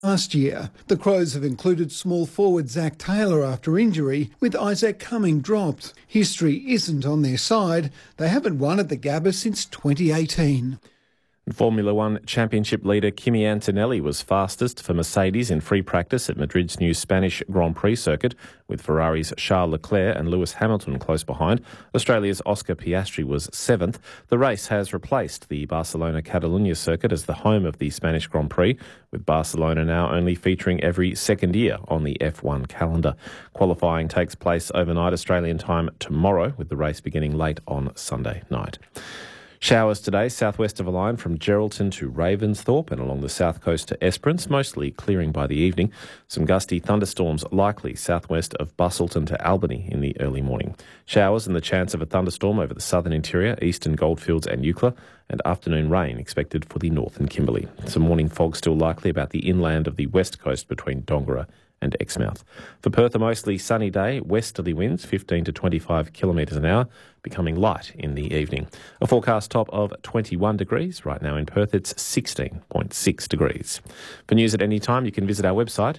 last year. The Crows have included small forward Zach Taylor after injury, with Isaac Cumming dropped. History isn't on their side. They haven't won at the Gabba since 2018. Formula One Championship leader Kimi Antonelli was fastest for Mercedes in free practice at Madrid's new Spanish Grand Prix circuit, with Ferrari's Charles Leclerc and Lewis Hamilton close behind. Australia's Oscar Piastri was 7th. The race has replaced the Barcelona-Catalunya circuit as the home of the Spanish Grand Prix, with Barcelona now only featuring every second year on the F1 calendar. Qualifying takes place overnight Australian time tomorrow, with the race beginning late on Sunday night. Showers today, southwest of a line from Geraldton to Ravensthorpe and along the south coast to Esperance, mostly clearing by the evening. Some gusty thunderstorms likely southwest of Busselton to Albany in the early morning. Showers and the chance of a thunderstorm over the southern interior, eastern Goldfields and Eucla, and afternoon rain expected for the north and Kimberley. Some morning fog still likely about the inland of the west coast between Dongara and Exmouth. For Perth, a mostly sunny day, westerly winds 15 to 25 kilometres an hour, becoming light in the evening. A forecast top of 21 degrees. Right now in Perth, it's 16.6 degrees. For news at any time, you can visit our website,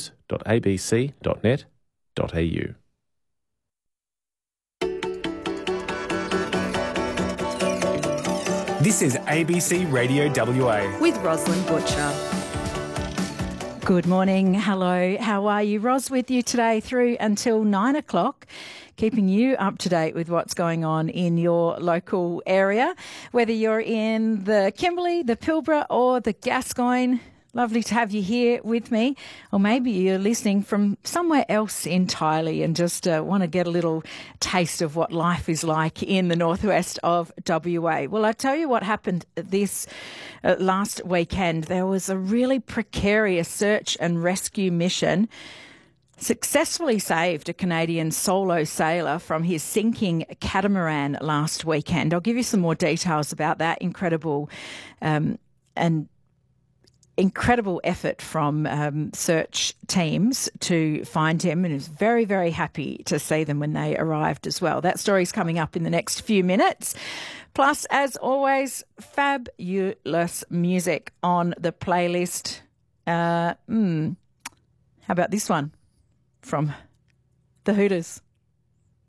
news.abc.net.au. This is ABC Radio WA. With Rosalind Butcher. Good morning. Hello. How are you? Ros with you today through until 9 o'clock, keeping you up to date with what's going on in your local area, whether you're in the Kimberley, the Pilbara or the Gascoyne. Lovely to have you here with me. Or maybe you're listening from somewhere else entirely and just want to get a little taste of what life is like in the northwest of WA. Well, I tell you what happened this last weekend. There was a really precarious search and rescue mission. Successfully saved a Canadian solo sailor from his sinking catamaran last weekend. I'll give you some more details about that. Incredible effort from search teams to find him, and he was very, very happy to see them when they arrived as well. That story's coming up in the next few minutes. Plus, as always, fabulous music on the playlist. How about this one from The Hooters?